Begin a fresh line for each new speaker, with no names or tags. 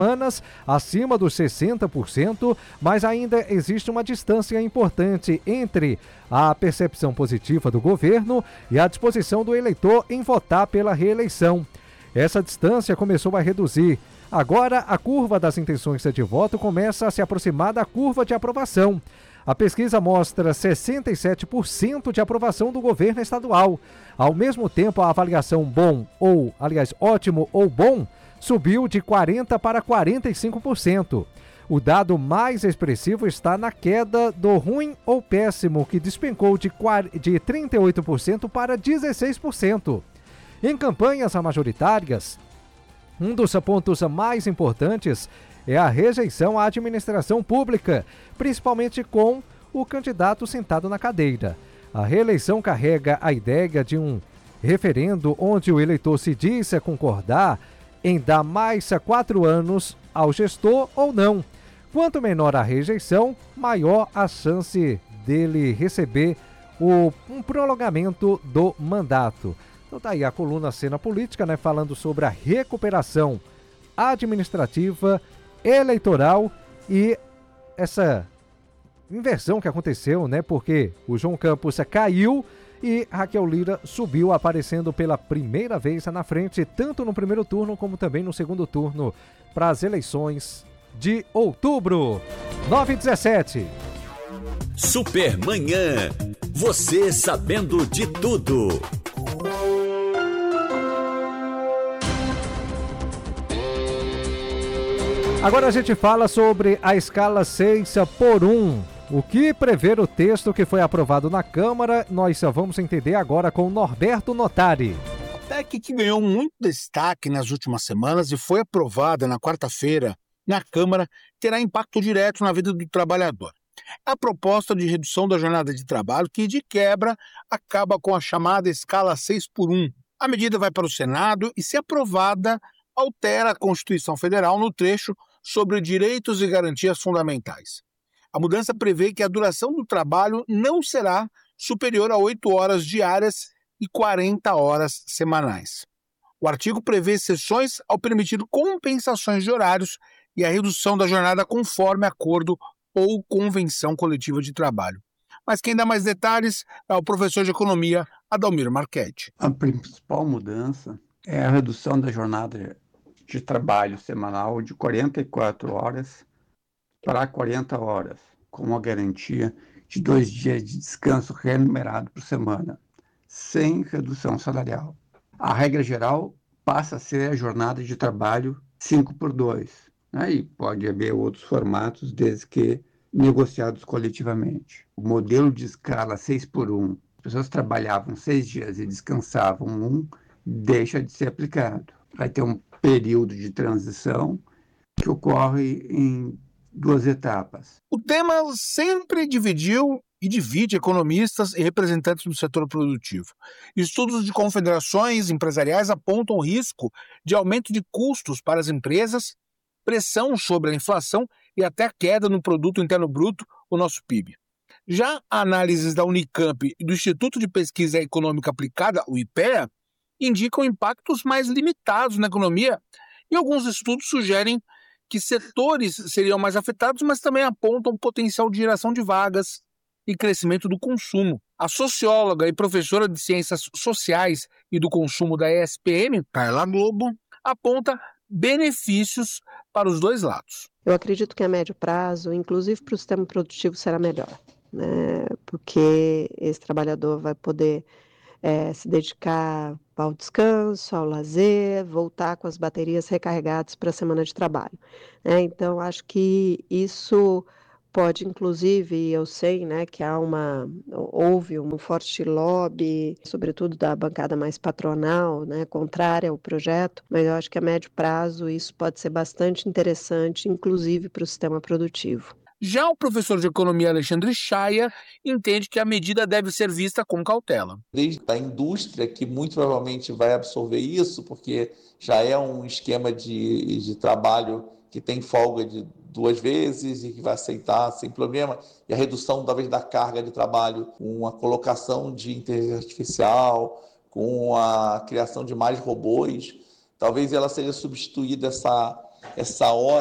semanas acima dos 60%, mas ainda existe uma distância importante entre a percepção positiva do governo e a disposição do eleitor em votar pela reeleição. Essa distância começou a reduzir. Agora, a curva das intenções de voto começa a se aproximar da curva de aprovação. A pesquisa mostra 67% de aprovação do governo estadual. Ao mesmo tempo, a avaliação ótimo ou bom, subiu de 40% para 45%. O dado mais expressivo está na queda do ruim ou péssimo, que despencou de 38% para 16%. Em campanhas majoritárias, um dos pontos mais importantes é a rejeição à administração pública, principalmente com o candidato sentado na cadeira. A reeleição carrega a ideia de um referendo onde o eleitor se diz concordar em dar mais 4 anos ao gestor ou não. Quanto menor a rejeição, maior a chance dele receber um prolongamento do mandato. Então tá aí a coluna Cena Política, né, falando sobre a recuperação administrativa, eleitoral e essa inversão que aconteceu, né, porque o João Campos caiu e Raquel Lira subiu, aparecendo pela primeira vez na frente, tanto no primeiro turno como também no segundo turno, para as eleições de outubro. 9h17.
Supermanhã. Você sabendo de tudo.
Agora a gente fala sobre a escala 6x1. O que prevê o texto que foi aprovado na Câmara, nós só vamos entender agora com Norberto Notari.
A PEC que ganhou muito destaque nas últimas semanas e foi aprovada na quarta-feira na Câmara terá impacto direto na vida do trabalhador. É a proposta de redução da jornada de trabalho que, de quebra, acaba com a chamada escala 6x1. A medida vai para o Senado e, se aprovada, altera a Constituição Federal no trecho sobre direitos e garantias fundamentais. A mudança prevê que a duração do trabalho não será superior a 8 horas diárias e 40 horas semanais. O artigo prevê exceções ao permitir compensações de horários e a redução da jornada conforme acordo ou convenção coletiva de trabalho. Mas quem dá mais detalhes é o professor de economia Adalmir Marchetti.
A principal mudança é a redução da jornada de trabalho semanal de 44 horas para 40 horas, com uma garantia de 2 dias de descanso remunerado por semana, sem redução salarial. A regra geral passa a ser a jornada de trabalho 5x2, né? E pode haver outros formatos, desde que negociados coletivamente. O modelo de escala 6x1, as pessoas trabalhavam 6 dias e descansavam 1, deixa de ser aplicado. Vai ter um período de transição que ocorre em 2 etapas.
O tema sempre dividiu e divide economistas e representantes do setor produtivo. Estudos de confederações empresariais apontam o risco de aumento de custos para as empresas, pressão sobre a inflação e até queda no Produto Interno Bruto, o nosso PIB. Já análises da Unicamp e do Instituto de Pesquisa Econômica Aplicada, o IPEA, indicam impactos mais limitados na economia e alguns estudos sugerem que setores seriam mais afetados, mas também apontam potencial de geração de vagas e crescimento do consumo. A socióloga e professora de Ciências Sociais e do Consumo da ESPM, Carla Globo, aponta benefícios para os dois lados.
Eu acredito que a médio prazo, inclusive para o sistema produtivo, será melhor, né? Porque esse trabalhador vai poder se dedicar ao descanso, ao lazer, voltar com as baterias recarregadas para a semana de trabalho, né? Então, acho que isso pode, inclusive, eu sei, né, que houve um forte lobby, sobretudo da bancada mais patronal, né, contrária ao projeto, mas eu acho que a médio prazo isso pode ser bastante interessante, inclusive para o sistema produtivo.
Já o professor de economia Alexandre Chaya entende que a medida deve ser vista com cautela.
Desde a indústria, que muito provavelmente vai absorver isso, porque já é um esquema de trabalho que tem folga de 2 vezes e que vai aceitar sem problema, e a redução talvez da carga de trabalho com a colocação de inteligência artificial, com a criação de mais robôs, talvez ela seja substituída, essa hora